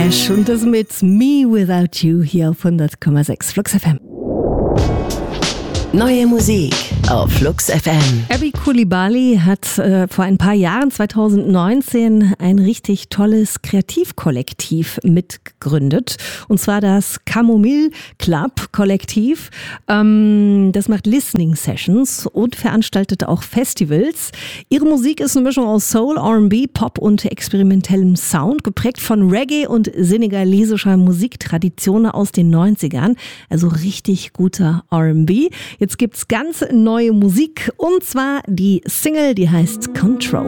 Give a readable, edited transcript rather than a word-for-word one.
Cash und das mit Me Without You hier auf 100,6 Flux FM. Neue Musik auf Flux FM. Abby Coulibaly hat vor ein paar Jahren, 2019, ein richtig tolles Kreativkollektiv mitgegründet. Und zwar das Camomille Club Kollektiv. Das macht Listening Sessions und veranstaltet auch Festivals. Ihre Musik ist eine Mischung aus Soul, R&B, Pop und experimentellem Sound, geprägt von Reggae und senegalesischer Musiktradition aus den 90ern. Also richtig guter R&B. Jetzt gibt's ganz neue Musik und zwar die Single, die heißt Control.